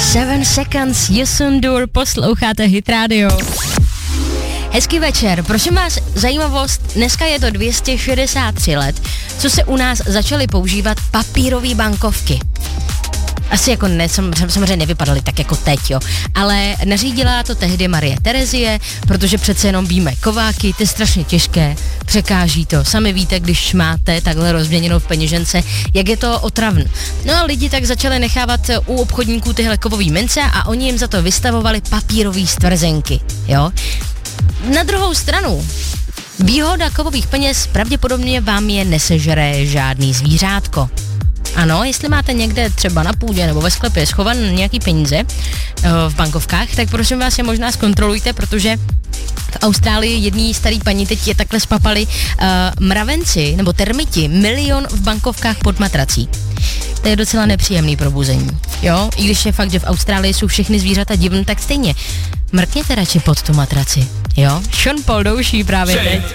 7 Seconds, Yusundur, posloucháte Hit Radio. Hezký večer, prosím vás, zajímavost, dneska je to 263 let, co se u nás začaly používat papírové bankovky. Asi jako samozřejmě nevypadaly tak jako teď, jo, ale nařídila to tehdy Marie Terezie, protože přece jenom víme, kováky, to je strašně těžké, překáží to, sami víte, když máte takhle rozměněnou v peněžence, jak je to otravné. No a lidi tak začali nechávat u obchodníků tyhle kovové mince a oni jim za to vystavovali papírové stvrzenky, jo. Na druhou stranu, výhoda kovových peněz pravděpodobně vám je nesežere žádný zvířátko. Ano, jestli máte někde třeba na půdě nebo ve sklepě schovan nějaký peníze v bankovkách, tak prosím vás je možná zkontrolujte, protože v Austrálii jedný starý paní teď je takhle spapali mravenci nebo termiti 1 milion v bankovkách pod matrací. To je docela nepříjemný probuzení, jo? I když je fakt, že v Austrálii jsou všechny zvířata divné, tak stejně mrkněte radši pod tu matraci, jo? Sean Paul douší právě teď.